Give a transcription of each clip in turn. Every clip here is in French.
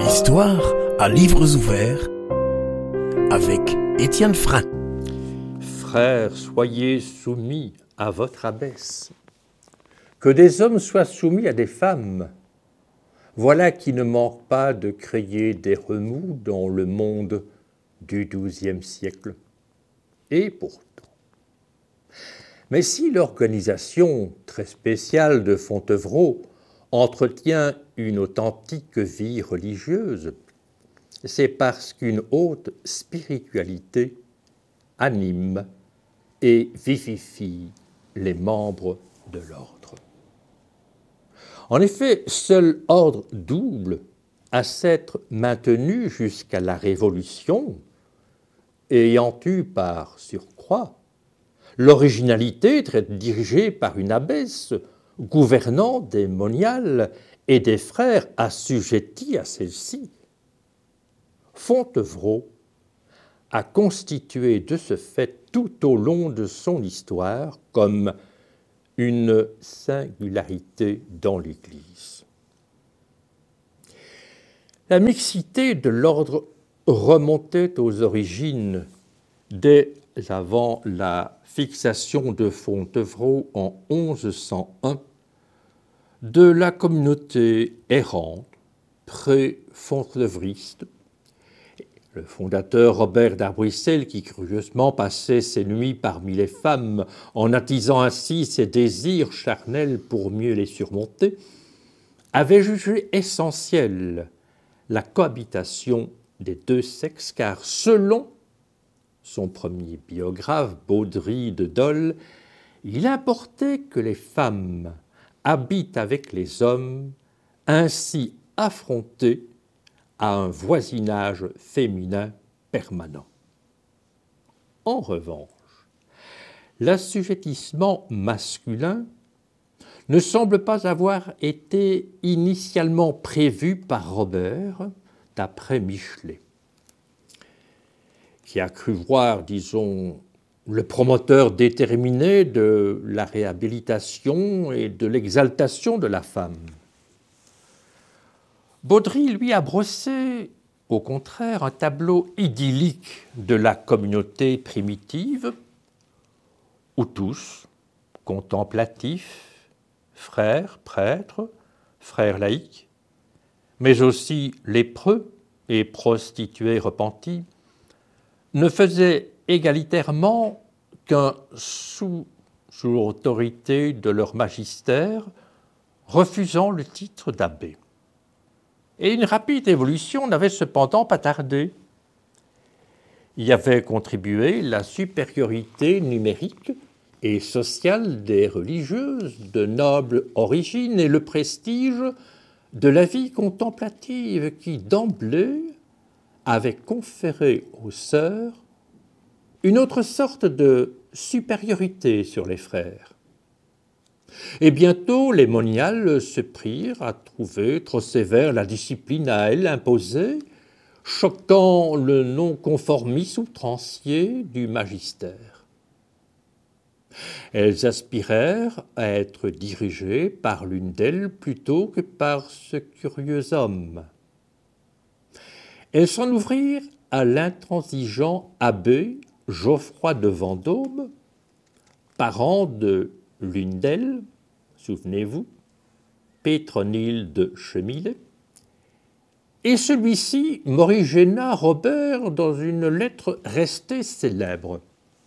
Histoire à livres ouverts avec Étienne Frein. Frères, soyez soumis à votre abbesse. Que des hommes soient soumis à des femmes, voilà qui ne manque pas de créer des remous dans le monde du XIIe siècle. Et pourtant. Mais si l'organisation très spéciale de Fontevraud entretient une authentique vie religieuse, c'est parce qu'une haute spiritualité anime et vivifie les membres de l'ordre. En effet, seul ordre double à s'être maintenu jusqu'à la Révolution, ayant eu par surcroît l'originalité d'être dirigé par une abbesse gouvernant des moniales et des frères assujettis à celle-ci. Fontevraud a constitué de ce fait tout au long de son histoire comme une singularité dans l'Église. La mixité de l'ordre remontait aux origines dès avant la fixation de Fontevraud en 1101 de la communauté errante pré-fontevriste. Le fondateur Robert d'Arbrissel, qui curieusement passait ses nuits parmi les femmes en attisant ainsi ses désirs charnels pour mieux les surmonter, avait jugé essentielle la cohabitation des deux sexes, car selon son premier biographe, Baudry de Dole, il importait que les femmes habitent avec les hommes, ainsi affrontés à un voisinage féminin permanent. En revanche, l'assujettissement masculin ne semble pas avoir été initialement prévu par Robert, d'après Michelet, qui a cru voir, disons, le promoteur déterminé de la réhabilitation et de l'exaltation de la femme. Baudry, lui, a brossé, au contraire, un tableau idyllique de la communauté primitive, où tous, contemplatifs, frères, prêtres, frères laïcs, mais aussi lépreux et prostituées repenties, ne faisaient égalitairement qu'un sous l'autorité de leur magistère, refusant le titre d'abbé. Et une rapide évolution n'avait cependant pas tardé. Y avait contribué la supériorité numérique et sociale des religieuses de noble origine et le prestige de la vie contemplative qui, d'emblée, avait conféré aux sœurs une autre sorte de supériorité sur les frères. Et bientôt, les moniales se prirent à trouver trop sévère la discipline à elles imposée, choquant le non-conformisme outrancier du magistère. Elles aspirèrent à être dirigées par l'une d'elles plutôt que par ce curieux homme. Elles s'en ouvrirent à l'intransigeant abbé Geoffroy de Vendôme, parent de l'une d'elles, souvenez-vous, Pétronille de Chemillé, et celui-ci morigéna Robert dans une lettre restée célèbre.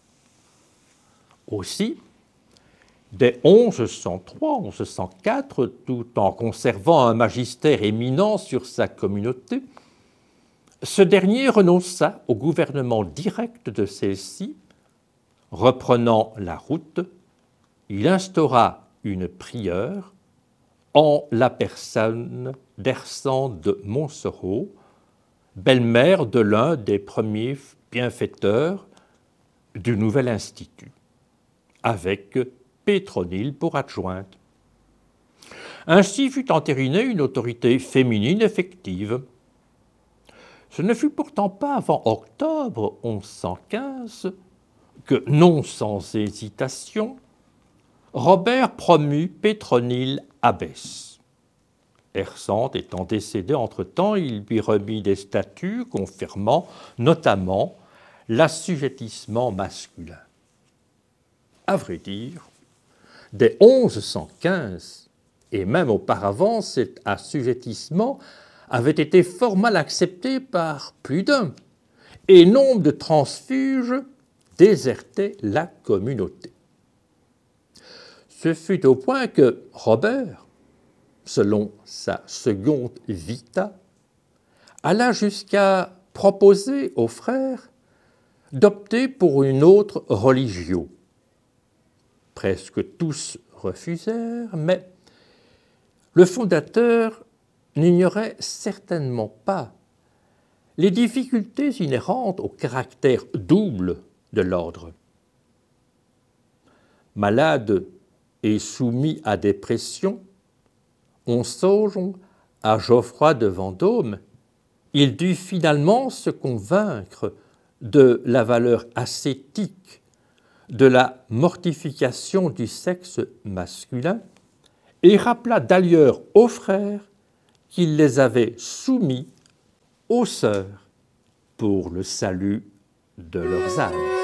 Aussi, dès 1103-1104, tout en conservant un magistère éminent sur sa communauté, ce dernier renonça au gouvernement direct de celle-ci. Reprenant la route, il instaura une prieure en la personne d'Hersent de Montsoreau, belle-mère de l'un des premiers bienfaiteurs du nouvel institut, avec Pétronille pour adjointe. Ainsi fut entérinée une autorité féminine effective. Ce ne fut pourtant pas avant octobre 1115 que, non sans hésitation, Robert promut Pétronille abbesse. Hersante étant décédé entre-temps, il lui remit des statuts confirmant notamment l'assujettissement masculin. À vrai dire, dès 1115, et même auparavant, cet assujettissement avait été fort mal accepté par plus d'un, et nombre de transfuges désertaient la communauté. Ce fut au point que Robert, selon sa seconde vita, alla jusqu'à proposer aux frères d'opter pour une autre religion. Presque tous refusèrent, mais le fondateur n'ignorait certainement pas les difficultés inhérentes au caractère double de l'ordre. Malade et soumis à des pressions, on songe à Geoffroy de Vendôme, il dut finalement se convaincre de la valeur ascétique de la mortification du sexe masculin et rappela d'ailleurs aux frères qu'il les avait soumis aux sœurs pour le salut de leurs âmes.